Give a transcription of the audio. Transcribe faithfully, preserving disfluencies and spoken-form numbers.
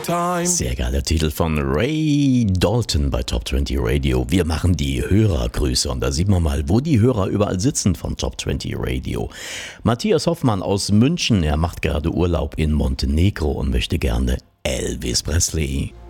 Sehr geiler Titel von Ray Dalton bei Top zwanzig Radio. Wir machen die Hörergrüße und da sieht man mal, wo die Hörer überall sitzen von Top zwanzig Radio. Matthias Hoffmann aus München, er macht gerade Urlaub in Montenegro und möchte gerne Elvis Presley.